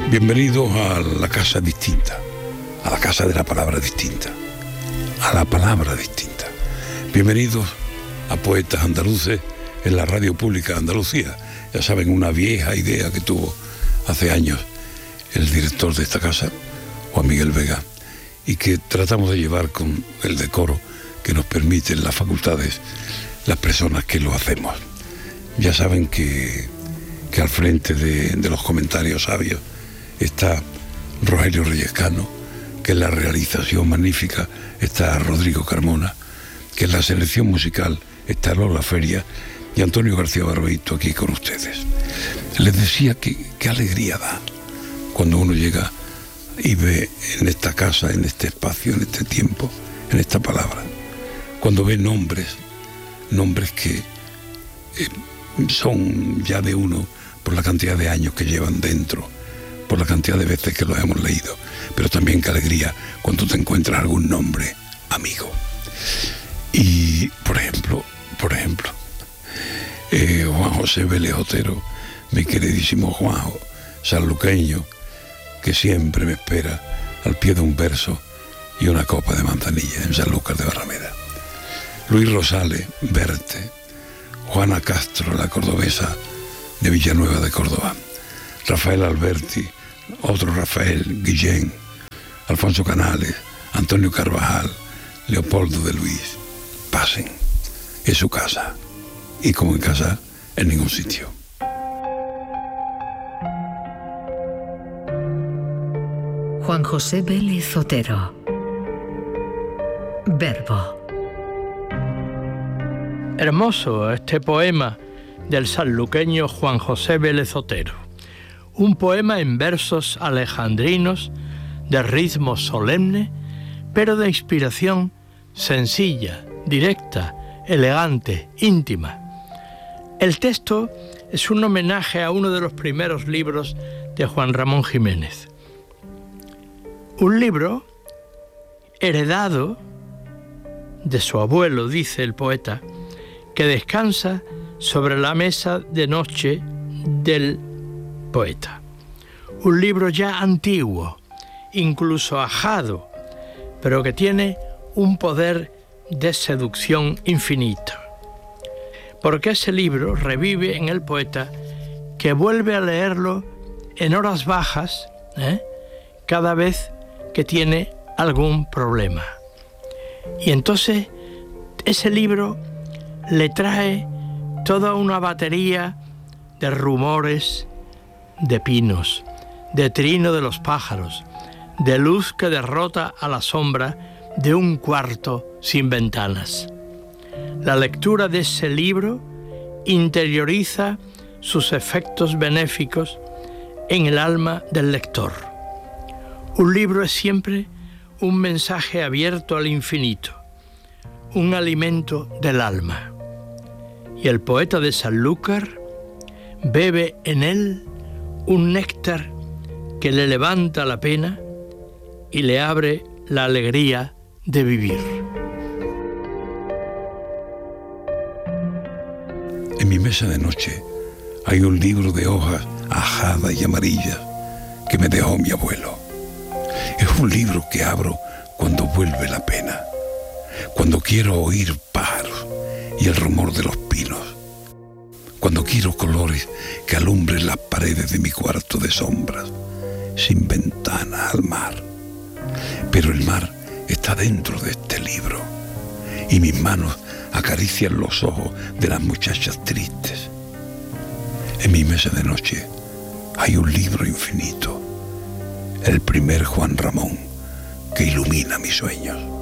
Bienvenidos a la casa distinta, a la casa de la palabra distinta, a la palabra distinta. Bienvenidos a Poetas Andaluces en la Radio Pública de Andalucía. Ya saben, una vieja idea que tuvo hace años el director de esta casa, Juan Miguel Vega, y que tratamos de llevar con el decoro que nos permiten las facultades, las personas que lo hacemos. Ya saben que al frente de los comentarios sabios está Rogelio Reyescano, que en la realización magnífica está Rodrigo Carmona, que en la selección musical está Lola Feria y Antonio García Barbeito aquí con ustedes. Les decía que qué alegría da cuando uno llega y ve en esta casa, en este espacio, en este tiempo, en esta palabra, cuando ve nombres que son ya de uno por la cantidad de años que llevan dentro, por la cantidad de veces que los hemos leído, pero también qué alegría cuando te encuentras algún nombre amigo. Y, por ejemplo, Juan José Vélez Otero, mi queridísimo Juanjo, sanluqueño, que siempre me espera al pie de un verso y una copa de manzanilla en Sanlúcar de Barrameda. Luis Rosales, Verte, Juana Castro, la cordobesa de Villanueva de Córdoba, Rafael Alberti, otro Rafael, Guillén, Alfonso Canales, Antonio Carvajal, Leopoldo de Luis. Pasen, es su casa, y como en casa, en ningún sitio. Juan José Vélez Otero. Verbo. Hermoso este poema del sanluqueño Juan José Vélez Otero. Un poema en versos alejandrinos, de ritmo solemne, pero de inspiración sencilla, directa, elegante, íntima. El texto es un homenaje a uno de los primeros libros de Juan Ramón Jiménez. Un libro heredado de su abuelo, dice el poeta, que descansa sobre la mesa de noche del poeta. Un libro ya antiguo, incluso ajado, pero que tiene un poder de seducción infinito. Porque ese libro revive en el poeta, que vuelve a leerlo en horas bajas, cada vez que tiene algún problema. Y entonces ese libro le trae toda una batería de rumores de pinos, de trino de los pájaros, de luz que derrota a la sombra de un cuarto sin ventanas. La lectura de ese libro interioriza sus efectos benéficos en el alma del lector. Un libro es siempre un mensaje abierto al infinito, un alimento del alma. Y el poeta de Sanlúcar bebe en él un néctar que le levanta la pena y le abre la alegría de vivir. En mi mesa de noche hay un libro de hojas ajadas y amarillas que me dejó mi abuelo. Es un libro que abro cuando vuelve la pena, cuando quiero oír pájaros y el rumor de los pinos, cuando quiero colores que alumbren las paredes de mi cuarto de sombras, sin ventana al mar. Pero el mar está dentro de este libro y mis manos acarician los ojos de las muchachas tristes. En mi mesa de noche hay un libro infinito, el primer Juan Ramón que ilumina mis sueños.